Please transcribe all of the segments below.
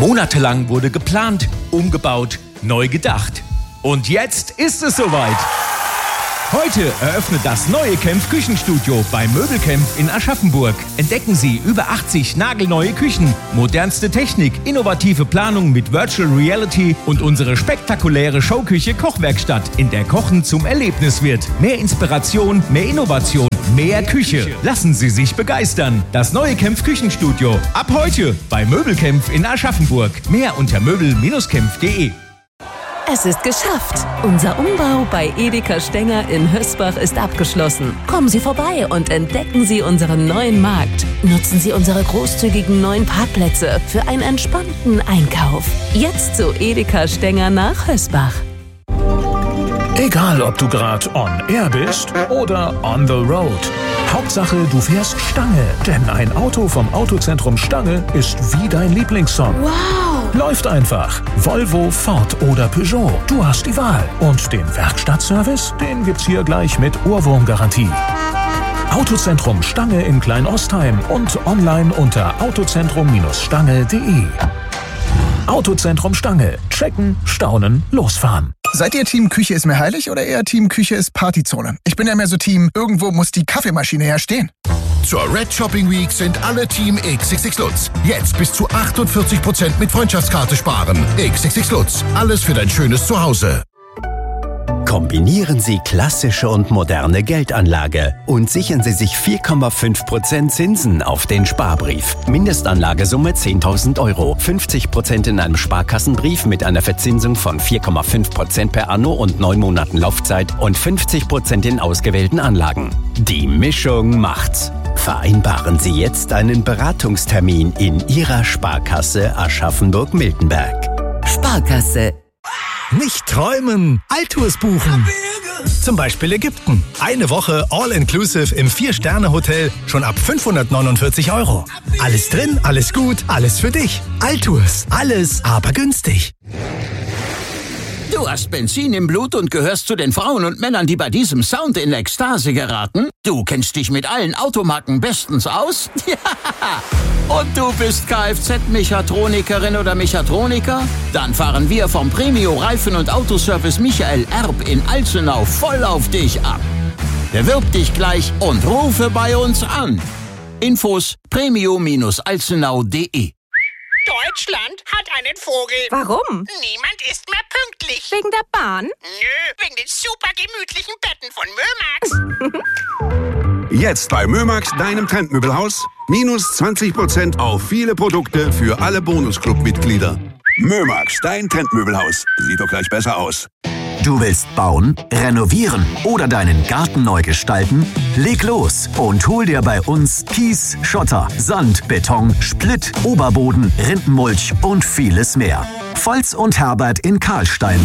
Monatelang wurde geplant, umgebaut, neu gedacht. Und jetzt ist es soweit. Heute eröffnet das neue Kempf Küchenstudio bei Möbelkempf in Aschaffenburg. Entdecken Sie über 80 nagelneue Küchen, modernste Technik, innovative Planung mit Virtual Reality und unsere spektakuläre Showküche Kochwerkstatt, in der Kochen zum Erlebnis wird. Mehr Inspiration, mehr Innovation, mehr Küche. Lassen Sie sich begeistern. Das neue Kempf Küchenstudio. Ab heute bei Möbelkempf in Aschaffenburg. Mehr unter möbel-kempf.de. Es ist geschafft. Unser Umbau bei Edeka Stenger in Hösbach ist abgeschlossen. Kommen Sie vorbei und entdecken Sie unseren neuen Markt. Nutzen Sie unsere großzügigen neuen Parkplätze für einen entspannten Einkauf. Jetzt zu Edeka Stenger nach Hösbach. Egal, ob du gerade on air bist oder on the road. Hauptsache, du fährst Stange. Denn ein Auto vom Autozentrum Stange ist wie dein Lieblingssong. Wow! Läuft einfach. Volvo, Ford oder Peugeot. Du hast die Wahl. Und den Werkstattservice, den gibt's hier gleich mit Ohrwurmgarantie. Autozentrum Stange in Kleinostheim und online unter autozentrum-stange.de. Autozentrum Stange. Checken, staunen, losfahren. Seid ihr Team Küche ist mir heilig oder eher Team Küche ist Partyzone? Ich bin ja mehr so Team, irgendwo muss die Kaffeemaschine ja stehen. Zur Red Shopping Week sind alle Team XXX Lutz. Jetzt bis zu 48% mit Freundschaftskarte sparen. XXX Lutz. Alles für dein schönes Zuhause. Kombinieren Sie klassische und moderne Geldanlage und sichern Sie sich 4,5% Zinsen auf den Sparbrief. Mindestanlagesumme 10.000 €, 50% in einem Sparkassenbrief mit einer Verzinsung von 4,5% per Anno und 9 Monaten Laufzeit und 50% in ausgewählten Anlagen. Die Mischung macht's. Vereinbaren Sie jetzt einen Beratungstermin in Ihrer Sparkasse Aschaffenburg-Miltenberg. Sparkasse. Nicht träumen, Alltours buchen. Zum Beispiel Ägypten. Eine Woche All-Inclusive im 4-Sterne-Hotel schon ab 549 €. Alles drin, alles gut, alles für dich. Alltours. Alles, aber günstig. Du hast Benzin im Blut und gehörst zu den Frauen und Männern, die bei diesem Sound in Ekstase geraten? Du kennst dich mit allen Automarken bestens aus? Ja! Und du bist Kfz-Mechatronikerin oder Mechatroniker? Dann fahren wir vom Premio Reifen- und Autoservice Michael Erb in Alzenau voll auf dich ab. Bewirb dich gleich und rufe bei uns an. Infos premio-alzenau.de. Deutschland hat einen Vogel. Warum? Niemand ist mehr pünktlich. Wegen der Bahn? Nö, wegen den super gemütlichen Betten von Mömax. Jetzt bei Mömax, deinem Trendmöbelhaus, minus 20% auf viele Produkte für alle Bonusclub-Mitglieder. Mömax, dein Trendmöbelhaus. Sieht doch gleich besser aus. Du willst bauen, renovieren oder deinen Garten neu gestalten? Leg los und hol dir bei uns Kies, Schotter, Sand, Beton, Splitt, Oberboden, Rindenmulch und vieles mehr. Volz und Herbert in Karlstein.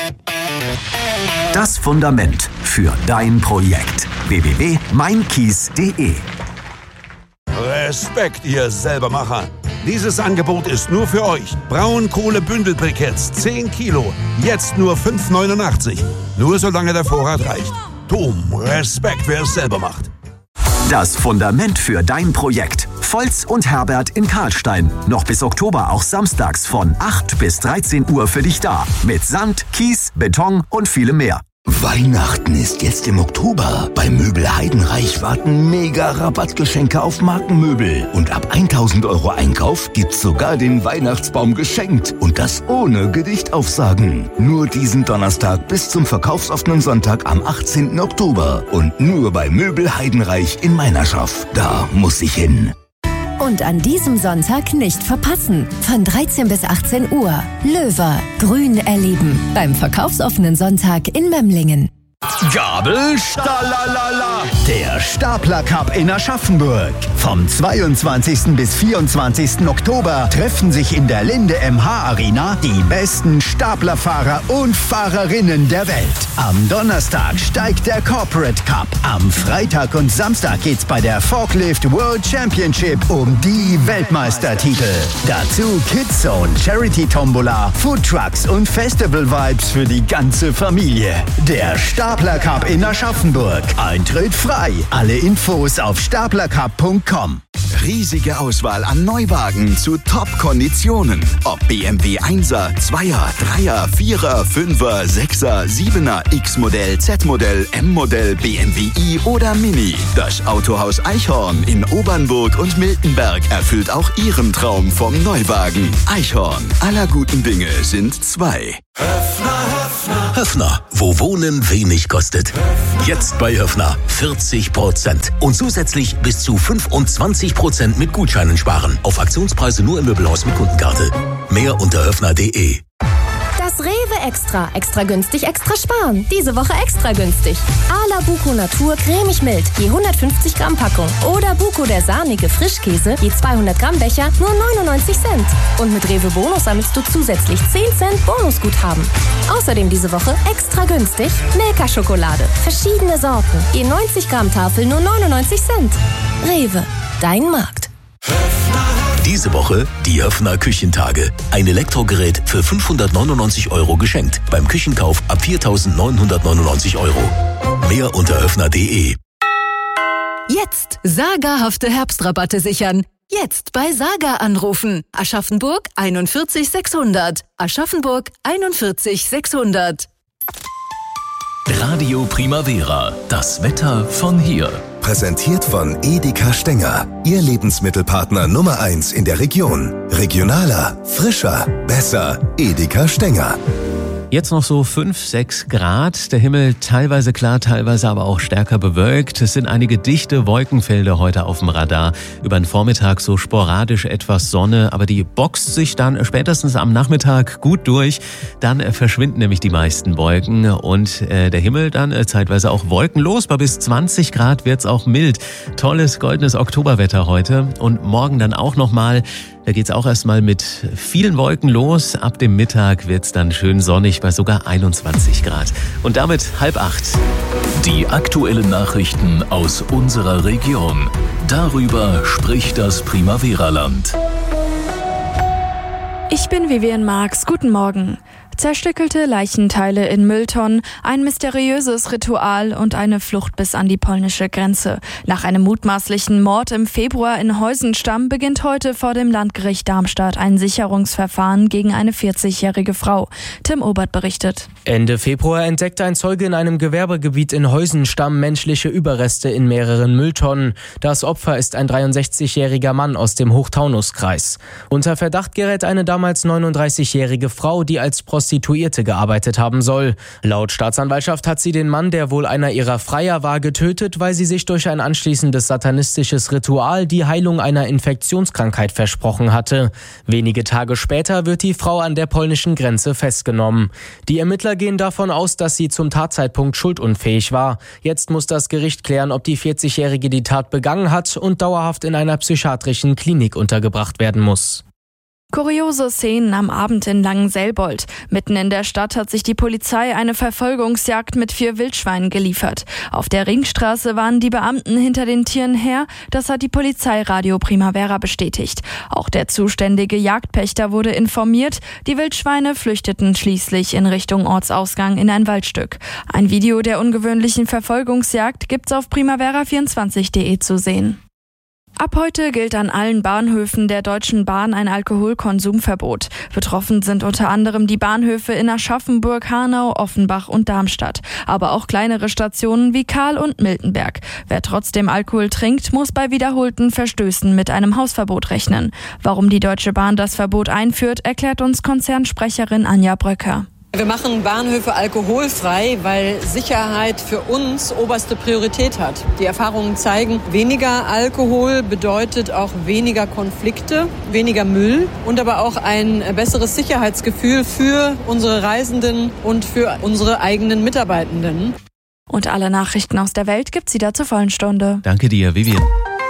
Das Fundament für dein Projekt. www.meinkies.de. Respekt, ihr Selbermacher. Dieses Angebot ist nur für euch. Braunkohle-Bündelbriketts, 10 Kilo. Jetzt nur 5,89. Nur solange der Vorrat reicht. Boom, Respekt, wer es selber macht. Das Fundament für dein Projekt. Volz und Herbert in Karlstein. Noch bis Oktober auch samstags von 8 bis 13 Uhr für dich da. Mit Sand, Kies, Beton und vielem mehr. Weihnachten ist jetzt im Oktober. Bei Möbel Heidenreich warten mega Rabattgeschenke auf Markenmöbel. Und ab 1.000 € Einkauf gibt's sogar den Weihnachtsbaum geschenkt. Und das ohne Gedichtaufsagen. Nur diesen Donnerstag bis zum verkaufsoffenen Sonntag am 18. Oktober. Und nur bei Möbel Heidenreich in Meinerschaft. Da muss ich hin. Und an diesem Sonntag nicht verpassen. Von 13 bis 18 Uhr. Löwer. Grün erleben. Beim verkaufsoffenen Sonntag in Memlingen. Gabel Stalalala. Der Stapler Cup in Aschaffenburg. Vom 22. bis 24. Oktober treffen sich in der Linde MH Arena die besten Staplerfahrer und Fahrerinnen der Welt. Am Donnerstag steigt der Corporate Cup. Am Freitag und Samstag geht's bei der Forklift World Championship um die Weltmeistertitel. Dazu Kids Zone, Charity Tombola, Food Trucks und Festival Vibes für die ganze Familie. Der Stapler Stapler Cup in Aschaffenburg. Eintritt frei. Alle Infos auf staplercup.com. Riesige Auswahl an Neuwagen zu Top-Konditionen. Ob BMW 1er, 2er, 3er, 4er, 5er, 6er, 7er, X-Modell, Z-Modell, M-Modell, BMW i oder Mini. Das Autohaus Eichhorn in Obernburg und Miltenberg erfüllt auch Ihren Traum vom Neuwagen. Eichhorn, aller guten Dinge sind zwei. Höffner, wo Wohnen wenig kostet. Jetzt bei Höffner 40% und zusätzlich bis zu 25% mit Gutscheinen sparen. Auf Aktionspreise nur im Möbelhaus mit Kundenkarte. Mehr unter höffner.de. Das Rewe Extra günstig, extra sparen. Diese Woche extra günstig. Ala Buko Natur cremig mild, je 150 Gramm Packung. Oder Buko der sahnige Frischkäse, je 200 Gramm Becher, nur 99 Cent. Und mit Rewe Bonus sammelst du zusätzlich 10 Cent Bonusguthaben. Außerdem diese Woche extra günstig Milka-Schokolade. Verschiedene Sorten, je 90 Gramm Tafel, nur 99 Cent. Rewe, dein Markt. Diese Woche die Höffner Küchentage. Ein Elektrogerät für 599 € geschenkt. Beim Küchenkauf ab 4.999 €. Mehr unter höffner.de. Jetzt sagerhafte Herbstrabatte sichern. Jetzt bei Saga anrufen. Aschaffenburg 41 600. Aschaffenburg 41 600. Radio Primavera. Das Wetter von hier. Präsentiert von Edeka Stenger. Ihr Lebensmittelpartner Nummer 1 in der Region. Regionaler, frischer, besser. Edeka Stenger. Jetzt noch so 5, 6 Grad. Der Himmel teilweise klar, teilweise aber auch stärker bewölkt. Es sind einige dichte Wolkenfelder heute auf dem Radar. Über den Vormittag so sporadisch etwas Sonne, aber die boxt sich dann spätestens am Nachmittag gut durch. Dann verschwinden nämlich die meisten Wolken und der Himmel dann zeitweise auch wolkenlos. Bei bis 20 Grad wird's auch mild. Tolles goldenes Oktoberwetter heute und morgen dann auch nochmal. Da geht's auch erstmal mit vielen Wolken los. Ab dem Mittag wird's dann schön sonnig bei sogar 21 Grad. Und damit 7:30. Die aktuellen Nachrichten aus unserer Region. Darüber spricht das Primavera-Land. Ich bin Vivian Marx. Guten Morgen. Zerstückelte Leichenteile in Mülltonnen, ein mysteriöses Ritual und eine Flucht bis an die polnische Grenze. Nach einem mutmaßlichen Mord im Februar in Heusenstamm beginnt heute vor dem Landgericht Darmstadt ein Sicherungsverfahren gegen eine 40-jährige Frau. Tim Obert berichtet. Ende Februar entdeckte ein Zeuge in einem Gewerbegebiet in Heusenstamm menschliche Überreste in mehreren Mülltonnen. Das Opfer ist ein 63-jähriger Mann aus dem Hochtaunuskreis. Unter Verdacht gerät eine damals 39-jährige Frau, die als Prostituierte gearbeitet haben soll. Laut Staatsanwaltschaft hat sie den Mann, der wohl einer ihrer Freier war, getötet, weil sie sich durch ein anschließendes satanistisches Ritual die Heilung einer Infektionskrankheit versprochen hatte. Wenige Tage später wird die Frau an der polnischen Grenze festgenommen. Die Ermittler gehen davon aus, dass sie zum Tatzeitpunkt schuldunfähig war. Jetzt muss das Gericht klären, ob die 40-Jährige die Tat begangen hat und dauerhaft in einer psychiatrischen Klinik untergebracht werden muss. Kuriose Szenen am Abend in Langenselbold. Mitten in der Stadt hat sich die Polizei eine Verfolgungsjagd mit 4 Wildschweinen geliefert. Auf der Ringstraße waren die Beamten hinter den Tieren her. Das hat die Polizei Radio Primavera bestätigt. Auch der zuständige Jagdpächter wurde informiert. Die Wildschweine flüchteten schließlich in Richtung Ortsausgang in ein Waldstück. Ein Video der ungewöhnlichen Verfolgungsjagd gibt's auf primavera24.de zu sehen. Ab heute gilt an allen Bahnhöfen der Deutschen Bahn ein Alkoholkonsumverbot. Betroffen sind unter anderem die Bahnhöfe in Aschaffenburg, Hanau, Offenbach und Darmstadt. Aber auch kleinere Stationen wie Kahl und Miltenberg. Wer trotzdem Alkohol trinkt, muss bei wiederholten Verstößen mit einem Hausverbot rechnen. Warum die Deutsche Bahn das Verbot einführt, erklärt uns Konzernsprecherin Anja Bröcker. Wir machen Bahnhöfe alkoholfrei, weil Sicherheit für uns oberste Priorität hat. Die Erfahrungen zeigen, weniger Alkohol bedeutet auch weniger Konflikte, weniger Müll und aber auch ein besseres Sicherheitsgefühl für unsere Reisenden und für unsere eigenen Mitarbeitenden. Und alle Nachrichten aus der Welt gibt's wieder zur vollen Stunde. Danke dir, Vivian.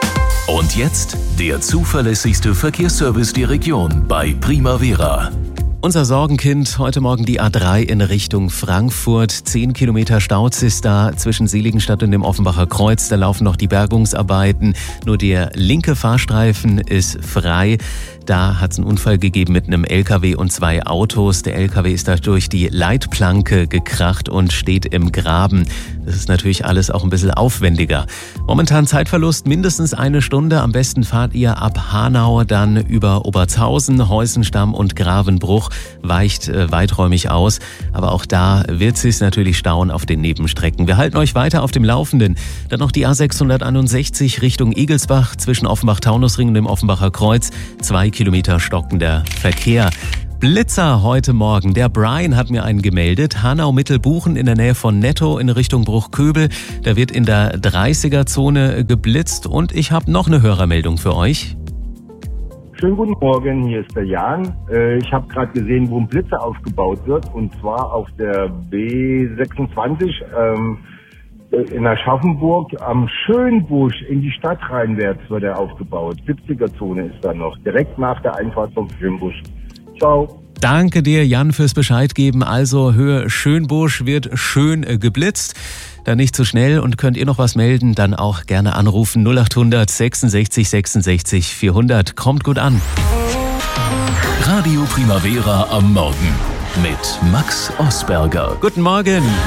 Und jetzt der zuverlässigste Verkehrsservice der Region bei Primavera. Unser Sorgenkind, heute Morgen die A3 in Richtung Frankfurt. 10 Kilometer Staus ist da zwischen Seligenstadt und dem Offenbacher Kreuz. Da laufen noch die Bergungsarbeiten. Nur der linke Fahrstreifen ist frei. Da hat es einen Unfall gegeben mit einem LKW und 2 Autos. Der LKW ist da durch die Leitplanke gekracht und steht im Graben. Das ist natürlich alles auch ein bisschen aufwendiger. Momentan Zeitverlust mindestens 1 Stunde. Am besten fahrt ihr ab Hanau dann über Obertshausen, Heusenstamm und Gravenbruch. Weicht weiträumig aus. Aber auch da wird es sich natürlich stauen auf den Nebenstrecken. Wir halten euch weiter auf dem Laufenden. Dann noch die A661 Richtung Igelsbach zwischen Offenbach-Taunusring und dem Offenbacher Kreuz. 2 Kilometer stockender Verkehr. Blitzer heute Morgen. Der Brian hat mir einen gemeldet. Hanau-Mittelbuchen in der Nähe von Netto in Richtung Bruchköbel. Da wird in der 30er-Zone geblitzt. Und ich habe noch eine Hörermeldung für euch. Schönen guten Morgen, hier ist der Jan. Ich habe gerade gesehen, wo ein Blitzer aufgebaut wird. Und zwar auf der B26 in Aschaffenburg am Schönbusch in die Stadt reinwärts wird er aufgebaut. 70er-Zone ist da noch, direkt nach der Einfahrt vom Schönbusch. Ciao. Danke dir, Jan, fürs Bescheid geben. Also Höhe Schönbusch wird schön geblitzt. Dann nicht zu schnell und könnt ihr noch was melden, dann auch gerne anrufen 0800 66 66 400. Kommt gut an. Radio Primavera am Morgen mit Max Osberger. Guten Morgen.